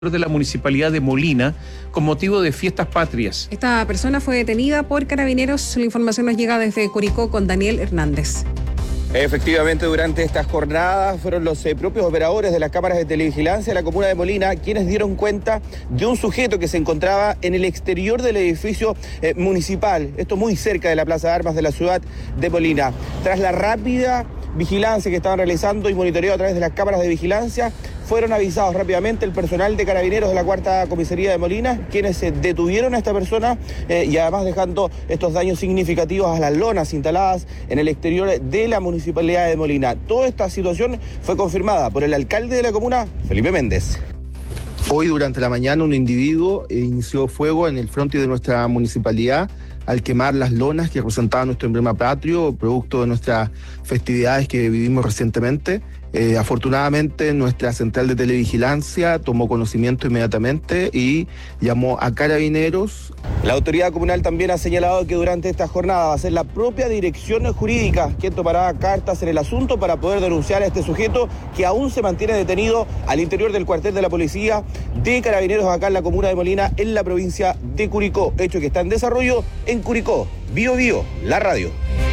de la Municipalidad de Molina con motivo de fiestas patrias. Esta persona fue detenida por carabineros. La información nos llega desde Curicó con Daniel Hernández. Efectivamente, durante estas jornadas fueron los propios operadores de las cámaras de televigilancia de la comuna de Molina quienes dieron cuenta de un sujeto que se encontraba en el exterior del edificio municipal, esto muy cerca de la Plaza de Armas de la ciudad de Molina. Tras la rápida vigilancia que estaban realizando y monitoreo a través de las cámaras de vigilancia, fueron avisados rápidamente el personal de carabineros de la cuarta comisaría de Molina, quienes detuvieron a esta persona y además dejando estos daños significativos a las lonas instaladas en el exterior de la municipalidad de Molina. Toda esta situación fue confirmada por el alcalde de la comuna, Felipe Méndez. Hoy durante la mañana un individuo inició fuego en el frontis de nuestra municipalidad al quemar las lonas que representaban nuestro emblema patrio, producto de nuestras festividades que vivimos recientemente. Afortunadamente nuestra central de televigilancia tomó conocimiento inmediatamente y llamó a carabineros. La autoridad comunal también ha señalado que durante esta jornada va a ser la propia dirección jurídica quien tomará cartas en el asunto para poder denunciar a este sujeto que aún se mantiene detenido al interior del cuartel de la policía de carabineros acá en la comuna de Molina, en la provincia de Curicó, hecho que está en desarrollo en Curicó. Bio Bio, la radio.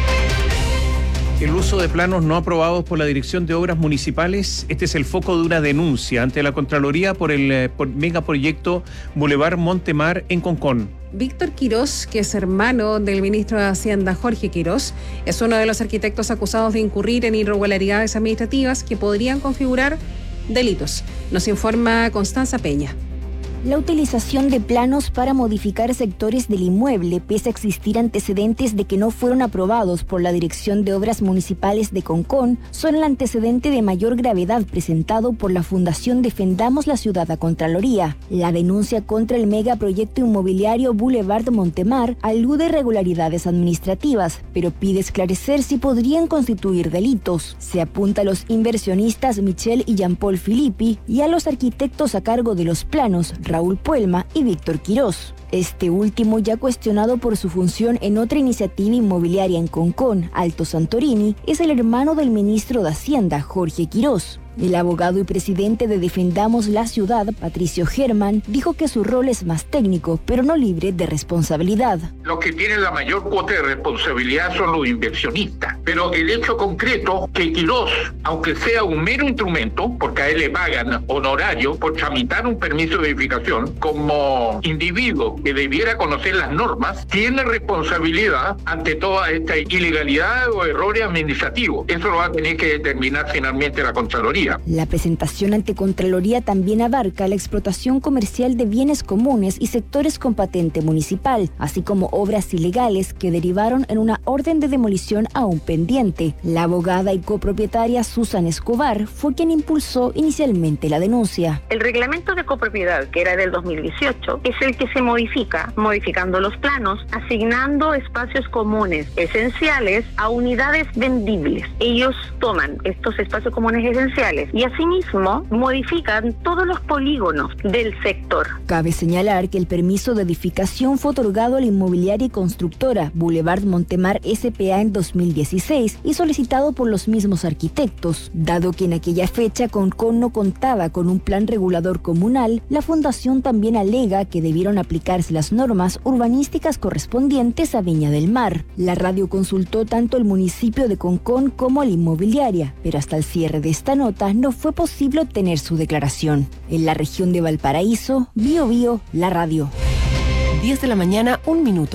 El uso de planos no aprobados por la Dirección de Obras Municipales, este es el foco de una denuncia ante la Contraloría por el megaproyecto Boulevard Montemar en Concón. Víctor Quirós, que es hermano del ministro de Hacienda Jorge Quirós, es uno de los arquitectos acusados de incurrir en irregularidades administrativas que podrían configurar delitos. Nos informa Constanza Peña. La utilización de planos para modificar sectores del inmueble, pese a existir antecedentes de que no fueron aprobados por la Dirección de Obras Municipales de Concón, son el antecedente de mayor gravedad presentado por la Fundación Defendamos la Ciudad a Contraloría. La denuncia contra el megaproyecto inmobiliario Boulevard Montemar alude a irregularidades administrativas, pero pide esclarecer si podrían constituir delitos. Se apunta a los inversionistas Michel y Jean-Paul Filippi y a los arquitectos a cargo de los planos, Raúl Puelma y Víctor Quirós. Este último ya cuestionado por su función en otra iniciativa inmobiliaria en Concón, Alto Santorini, es el hermano del ministro de Hacienda, Jorge Quirós. El abogado y presidente de Defendamos la Ciudad, Patricio Germán, dijo que su rol es más técnico, pero no libre de responsabilidad. Los que tienen la mayor cuota de responsabilidad son los inversionistas. Pero el hecho concreto que Quirós, aunque sea un mero instrumento, porque a él le pagan honorario por tramitar un permiso de edificación, como individuo que debiera conocer las normas, tiene responsabilidad ante toda esta ilegalidad o errores administrativos. Eso lo va a tener que determinar finalmente la Contraloría. La presentación ante Contraloría también abarca la explotación comercial de bienes comunes y sectores con patente municipal, así como obras ilegales que derivaron en una orden de demolición aún pendiente. La abogada y copropietaria Susan Escobar fue quien impulsó inicialmente la denuncia. El reglamento de copropiedad, que era del 2018, es el que se modifica, modificando los planos, asignando espacios comunes esenciales a unidades vendibles. Ellos toman estos espacios comunes esenciales y asimismo modifican todos los polígonos del sector. Cabe señalar que el permiso de edificación fue otorgado a la inmobiliaria y constructora Boulevard Montemar S.p.A. en 2016 y solicitado por los mismos arquitectos. Dado que en aquella fecha Concón no contaba con un plan regulador comunal, la fundación también alega que debieron aplicarse las normas urbanísticas correspondientes a Viña del Mar. La radio consultó tanto el municipio de Concón como a la inmobiliaria, pero hasta el cierre de esta nota no fue posible obtener su declaración. En la región de Valparaíso, Bio Bio, la radio. 10 de la mañana, 1 minuto.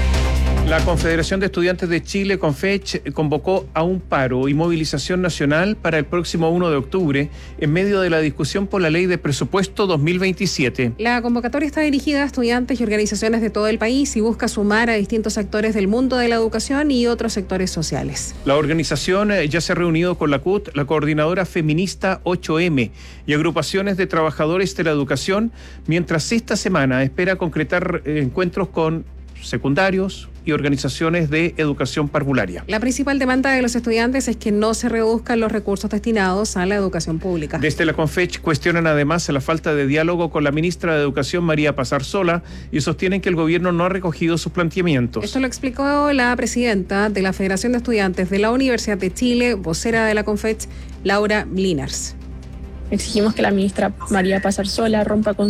La Confederación de Estudiantes de Chile, CONFECH, convocó a un paro y movilización nacional para el próximo 1 de octubre en medio de la discusión por la Ley de Presupuesto 2027. La convocatoria está dirigida a estudiantes y organizaciones de todo el país y busca sumar a distintos actores del mundo de la educación y otros sectores sociales. La organización ya se ha reunido con la CUT, la Coordinadora Feminista 8M y agrupaciones de trabajadores de la educación, mientras esta semana espera concretar encuentros con secundarios y organizaciones de educación parvularia. La principal demanda de los estudiantes es que no se reduzcan los recursos destinados a la educación pública. Desde la CONFECH cuestionan además la falta de diálogo con la ministra de Educación, María Pazarsola, y sostienen que el gobierno no ha recogido sus planteamientos. Esto lo explicó la presidenta de la Federación de Estudiantes de la Universidad de Chile, vocera de la CONFECH, Laura Linares. Exigimos que la ministra María Paz Arzola rompa con